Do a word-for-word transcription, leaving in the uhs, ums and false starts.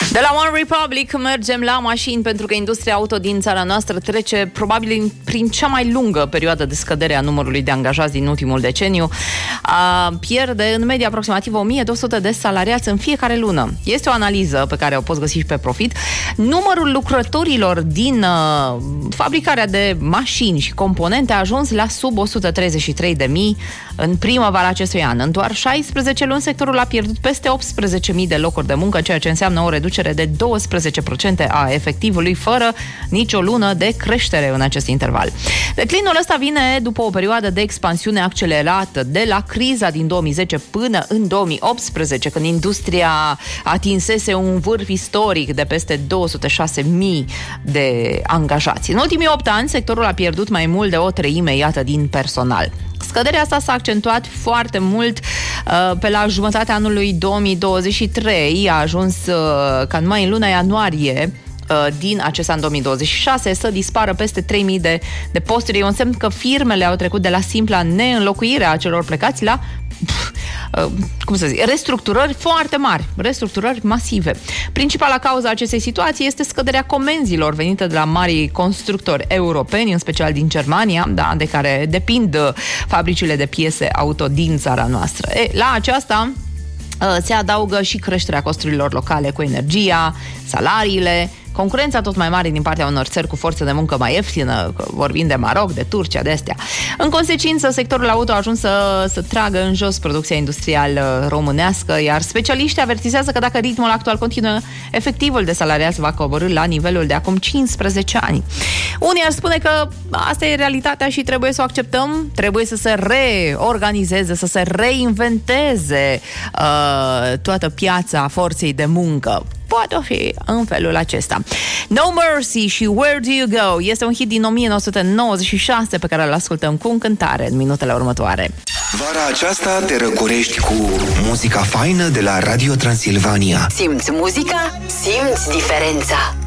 De la One Republic mergem la mașini, pentru că industria auto din țara noastră trece probabil prin cea mai lungă perioadă de scădere a numărului de angajați din ultimul deceniu. A, pierde în medie aproximativ o mie două sute de salariați în fiecare lună. Este o analiză pe care o poți găsi și pe Profit. Numărul lucrătorilor din uh, fabricarea de mașini și componente a ajuns la sub o sută treizeci și trei de mii în primăvara acestui an. În doar șaisprezece luni, sectorul a pierdut peste optsprezece mii de locuri de muncă, ceea ce înseamnă o reducere de douăsprezece la sută a efectivului, fără nicio lună de creștere în acest interval. Declinul ăsta vine după o perioadă de expansiune accelerată de la criza din două mii zece până în două mii optsprezece, când industria atinsese un vârf istoric de peste două sute șase mii de angajați. În ultimii opt ani, sectorul a pierdut mai mult de o treime, iată, din personal. Scăderea asta s-a accentuat foarte mult uh, pe la jumătatea anului două mii douăzeci și trei. A ajuns uh, ca numai în luna ianuarie uh, din acest an două mii douăzeci și șase să dispară peste trei mii de, de posturi. E un semn că firmele au trecut de la simpla neînlocuire a celor plecați la pf, uh, cum să zic, restructurări foarte mari, restructurări masive. Principala cauza acestei situații este scăderea comenzilor venite de la marii constructori europeni, în special din Germania, da, de care depind fabricile de piese auto din țara noastră. E, la aceasta se adaugă și creșterea costurilor locale cu energia, salariile, concurența tot mai mare din partea unor țări cu forță de muncă mai ieftină, vorbind de Maroc, de Turcia, de astea. În consecință, sectorul auto a ajuns să, să tragă în jos producția industrială românească, iar specialiștii avertizează că dacă ritmul actual continuă, efectivul de salariați va coborî la nivelul de acum cincisprezece ani. Unii ar spune că asta e realitatea și trebuie să o acceptăm, trebuie să se reorganizeze, să se reinventeze uh, toată piața forței de muncă. Poate fi în felul acesta. No Mercy și Where Do You Go este un hit din o mie nouă sute nouăzeci și șase pe care îl ascultăm cu încântare în minutele următoare. Vara aceasta te răcorești cu muzica faină de la Radio Transilvania. Simți muzica? Simți diferența.